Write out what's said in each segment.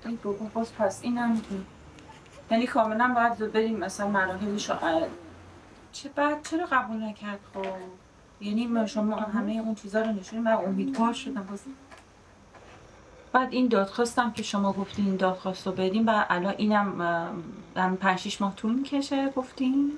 این بگو باز پس اینم یعنی کاملا باید بریم مثلا مراحلش چرا قبول نکرد خب؟ یعنی شما همه اون چیزا رو نشونید من امیدوار شدم باز. بعد این دادخواستم که شما گفتین این دادخواست رو بدیم و الان اینم 5-6 ماه طول میکشه گفتین؟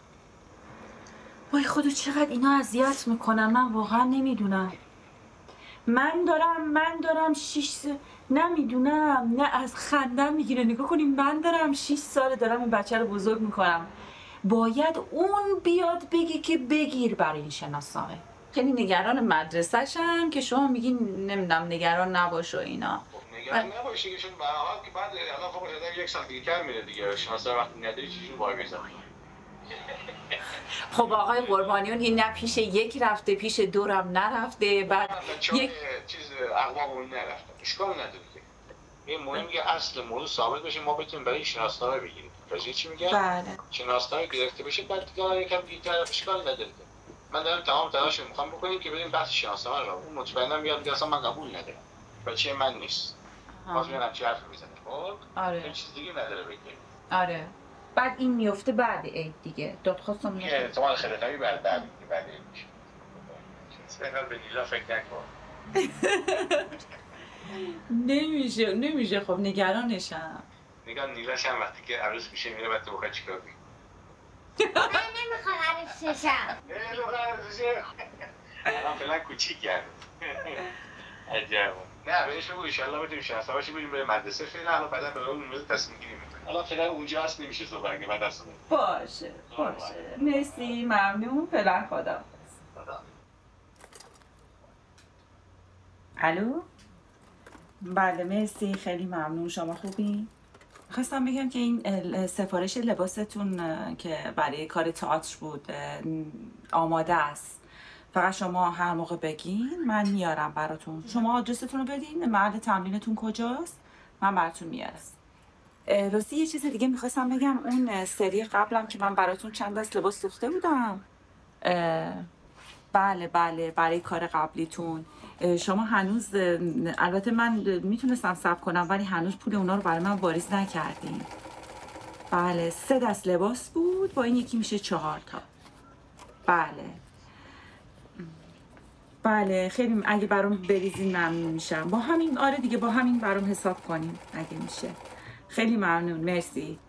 وای خدا چقدر اینا اذیت میکنن من واقعا نمیدونم. من دارم 6 نمیدونم نه از خندم میگیره نگاه کنیم من دارم 6 ساله دارم این بچه رو بزرگ میکنم باید اون بیاد بگه که بگیر برای این شناسنامه. خیلی نگران مدرسه‌شم که شما میگین نمیدونم نگران نباش و اینا. نگران نباشی که چون به هر حال که بعد الان خب شده یک سال دیگه میره دیگه شناسنامه وقتی نداری چیزی وای میزنی. خب آقای قربانیون این نه پیش یک رفته پیش دورم نرفته بعد یک چیز اقوامون نرفته اشکال نداره که این مهم که اصل موضوع ثابت بشه ما بتونیم برای شناسنامه بگیریم. راجع چی میگن؟ بله. شناسنامه گرفته بشه بعد دیگه یکم دیگه اشکال نداره. من دارم تمام تلاش میخوام بکنیم که بریم بحث شناسنامه رو اون مطمئنا میاد میگه اصلا من قبول ندارم. بچه من نیست. باز میرم چه حرفی میزنه. خب؟ آره. چیز دیگه نداره بگیم. آره. بعد این میفته بعد عید دیگه دادخواستم میفته. احتمال خیلی قوی بعد میشه. فقط به نیلا فکر نکن. نمیشه خب نگرانشم. نگاه نیلاش هم وقتی که عروس میشه میره بعد تو بخواه چیکار کنی؟ من نمیخوام عروس شم. الان فعلا کوچیک کرد. عجب. نه بهش بگو انشالله بتونیم شناسنامه‌اش بریم به مدرسه فعلا الان بعدا به اون موضوع تصمیم گیری میکنیم. الان فعلا اونجا هست نمیشه صحبت کنیم بعد اصلا. باشه. مرسی ممنون فعلا خدا. الو؟ بله مرسی خیلی ممنون شما خوبی؟ خواستم بگم که این سفارش لباستون که برای کار تئاتر بود آماده است فقط شما هر موقع بگین من میارم براتون. شما آدرستون رو بدین محل تمرینتون کجاست من براتون میارم. راستی یه چیز دیگه میخواستم بگم اون سری قبلم که من براتون چند دست لباس ساخته بودم بله برای کار قبلیتون شما هنوز البته من میتونستم صبر کنم ولی هنوز پول اونا رو برای من واریز نکردین. بله 3 دست لباس بود با این یکی میشه 4 تا. بله خیلی اگه برام بریزین ممنون میشم با همین آره دیگه با همین برام حساب کنیم اگه میشه. خیلی ممنون مرسی.